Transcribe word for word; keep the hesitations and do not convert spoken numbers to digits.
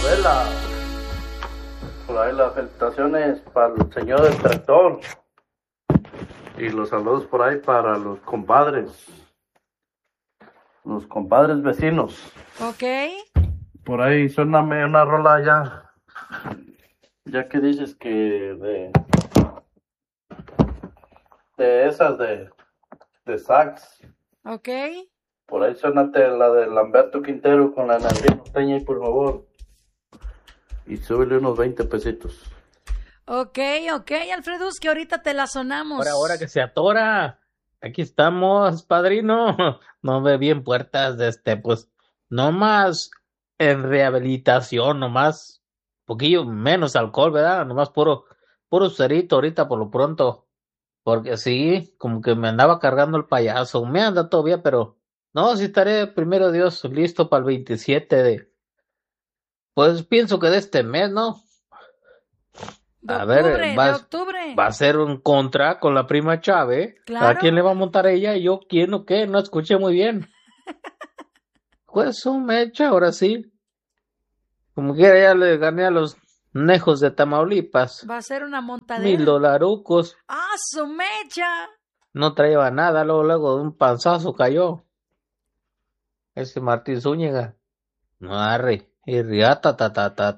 Isabela. Por ahí las felicitaciones para el señor del tractor. Y los saludos por ahí para los compadres. Los compadres vecinos. Ok. Por ahí suéname una rola ya. Ya que dices que de... De esas de... De sax. Ok. Por ahí suénate la de Lamberto Quintero con la Nandina Norteña y por favor. Y súbele unos veinte pesitos. Ok, ok, Alfredus, que ahorita te la sonamos. Ahora, ahora que se atora. Aquí estamos, padrino. No ve bien puertas de este, pues, no más en rehabilitación, nomás poquillo menos alcohol, ¿verdad? Nomás puro, puro cerito ahorita por lo pronto. Porque sí, como que me andaba cargando el payaso. Me anda todavía, pero no, sí estaré primero Dios listo para el veintisiete de, pues pienso que de este mes, ¿no? De A octubre, ver, va, de octubre. va a ser un contra con la prima Chávez. Claro. ¿A quién le va a montar ella? ¿Yo quién o qué? No escuché muy bien. Pues su mecha, ahora sí. Como quiera ya le gané a los nejos de Tamaulipas. Va a ser una montadera. Mil dolarucos. ¡Ah, su mecha! No traía nada, luego, luego de un panzazo cayó. Ese Martín Zúñiga. No arre. Y riata, ta, ta, ta,